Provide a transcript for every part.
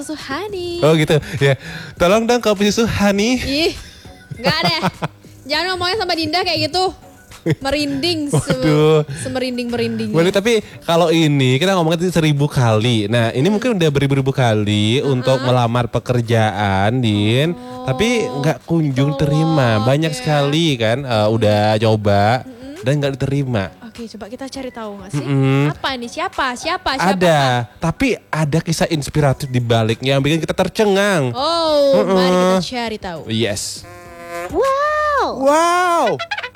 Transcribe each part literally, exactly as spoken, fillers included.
susu honey. Oh gitu ya. Tolong dong kopi susu honey. Ih, nggak deh. Jangan ngomongnya sama Dinda kayak gitu. Merinding, Waduh. se semerinding-merinding. Boleh, tapi kalau ini kita ngomongin seribu kali. Nah ini mungkin udah beribu-ribu kali uh-huh. untuk melamar pekerjaan, Din. Oh. Tapi nggak kunjung oh, terima. Banyak okay. sekali kan uh, udah coba mm-hmm. dan nggak diterima. Oke, coba kita cari tahu nggak sih? Mm-hmm. Apa ini? Siapa? Siapa? Siapa? Ada, tapi ada kisah inspiratif di baliknya yang bikin kita tercengang. Oh, mm-hmm. mari kita cari tahu. Yes. Wow. Wow.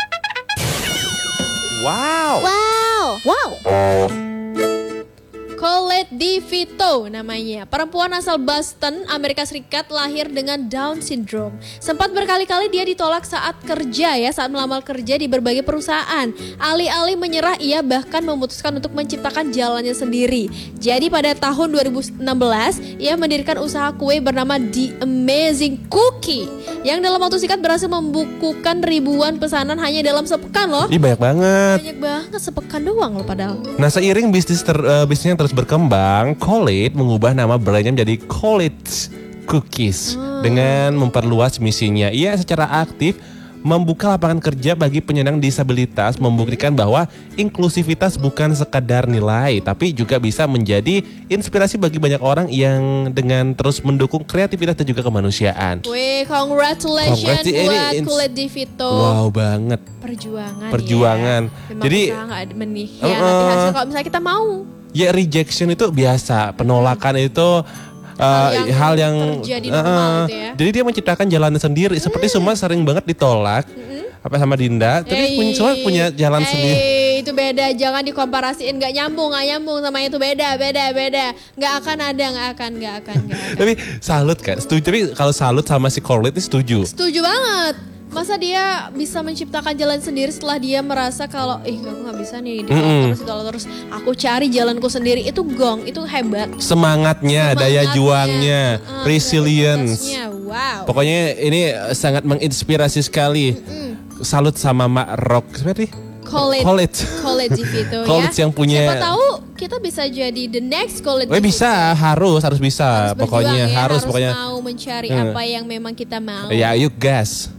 Wow. Wow. Wow. Colette DeVito namanya. Perempuan asal Boston, Amerika Serikat, lahir dengan Down syndrome. Sempat berkali-kali dia ditolak saat kerja ya, saat melamar kerja di berbagai perusahaan. Alih-alih menyerah, ia bahkan memutuskan untuk menciptakan jalannya sendiri. Jadi pada tahun dua ribu enam belas, ia mendirikan usaha kue bernama The Amazing Cookie, yang dalam waktu singkat berhasil membukukan ribuan pesanan hanya dalam sepekan loh. Ih, banyak banget. Banyak banget, sepekan doang loh padahal. Nah, seiring bisnis ter, uh, bisnisnya terus berkembang, Colette mengubah nama brandnya menjadi Colette Cookies hmm. dengan memperluas misinya. Ia secara aktif membuka lapangan kerja bagi penyandang disabilitas, membuktikan bahwa inklusivitas bukan sekadar nilai, tapi juga bisa menjadi inspirasi bagi banyak orang yang dengan terus mendukung kreativitas dan juga kemanusiaan. Wih, congratulations Congrats, buat ins- Colette DeVito. Wow banget. Perjuangan. Perjuangan. Ya. Memang Jadi nggak mengkhianati uh, hasil kalau misalnya kita mau. Ya, rejection itu biasa, penolakan itu Uh, hal yang, hal yang terjadi normal uh, gitu ya. Jadi dia menciptakan jalannya sendiri. Hmm. Seperti semua sering banget ditolak. Hmm. Apa sama Dinda, tapi punya, semua punya jalan Hey, sendiri. Itu beda, jangan dikomparasiin, nggak nyambung, nggak nyambung sama itu, beda, beda, beda. Nggak akan ada, nggak akan, nggak akan, nggak akan. Tapi salut kan, setuju. Tapi kalau salut sama si Colette setuju. Setuju banget. Masa dia bisa menciptakan jalan sendiri setelah dia merasa kalau ih aku nggak bisa nih ditolak mm-hmm. terus ditolak terus, aku cari jalanku sendiri. Itu gong, itu hebat. Semangatnya, Semangatnya daya juangnya, uh, resilience. Wow. Pokoknya ini sangat menginspirasi sekali. Mm-hmm. Salut sama Mak Rock seperti Colette, Colette, Colette DeVito ya. Colette yang punya. Siapa tahu kita bisa jadi the next Colette. Oh, bisa, harus, harus bisa. Harus pokoknya ya, harus, harus pokoknya mau mencari hmm. apa yang memang kita mau. Ya, yuk gas.